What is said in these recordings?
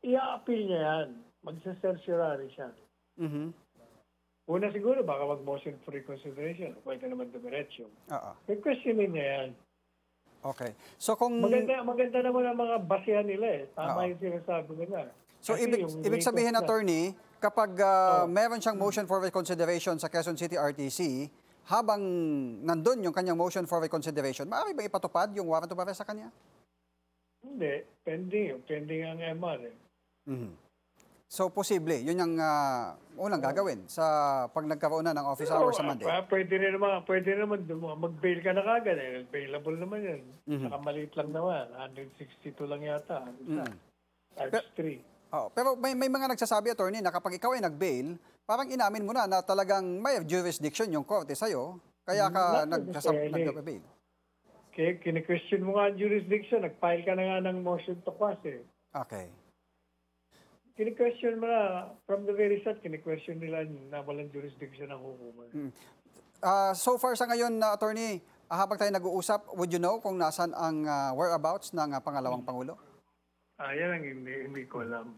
i-a-appeal niya yan. Magsa-certiorari siya. Mhm. Una siguro, baka mag-motion for reconsideration. Pwede naman dumiretso. Oo. I-questionin niya yan. Okay. So kung Maganda naman ang mga basehan nila eh. Tama Oo. yung sinasabi nila. so Kasi ibig yung ibig request sabihin, na, attorney, kapag oh, meron siyang motion for reconsideration sa Quezon City RTC, habang nandun yung kanyang motion for reconsideration, maaari ba ipatupad yung warrant of arrest sa kanya? hindi. Pending. Pending ang MR eh. Mhm. So posible, yun yung unang gagawin sa pag nagkaroon na ng office Pero hours sa Monday. pwede naman mag-bail ka na kagad eh. Available naman yun. Saka maliit lang naman. 162 lang yata. Isa. Times 3. Pero may mga nagsasabi, attorney, na kapag ikaw ay nag-bail, parang inamin mo na talagang may jurisdiction yung korte sa'yo, kaya ka Not necessarily. nag-bail. Kaya kine-question mo nga ang jurisdiction. Nag-file ka na nga ng motion to quash eh. Okay. Kine-question mo na, from the very start, kine-question nila na walang jurisdiction ng hukuman. So far sa ngayon, attorney, habang tayo nag-uusap, would you know kung nasan ang whereabouts ng pangalawang Pangulo? Yan ang hindi ko alam.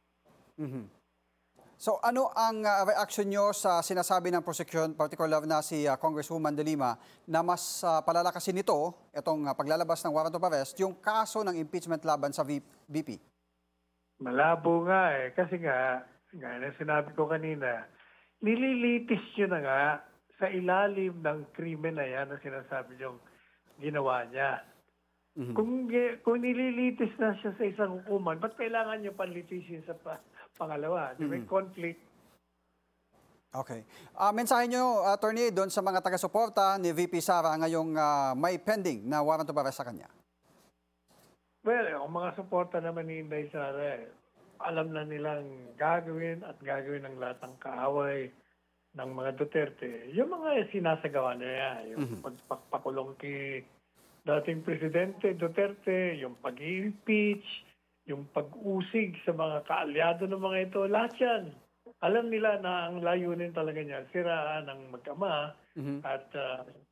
So ano ang reaction nyo sa sinasabi ng prosecution, particular na si Congresswoman De Lima, na mas palalakasin nito, itong paglalabas ng warrant of arrest, yung kaso ng impeachment laban sa VP? Malabo nga eh. Kasi nga na sinabi ko kanina, nililitis nyo na nga sa ilalim ng krimen na yan na sinasabi niyong ginawa niya. Kung nililitis na siya sa isang hukuman, ba't kailangan niyo panlitisin sa pangalawa? May conflict. Okay. Mensahe nyo, attorney, doon sa mga taga-suporta ni VP Sara ngayong may pending na warrant of arrest sa kanya? Well, ang mga suporta naman ni Inday Sara, alam na nilang gagawin at gagawin ng lahat ng kaaway ng mga Duterte. Yung mga sinasagawa nila, yung pagpakulong kay dating Presidente Duterte, yung pag-impeach, yung pag-usig sa mga kaalyado ng mga ito, lahat yan. Alam nila na ang layunin talaga niya, siraan ng mag-ama at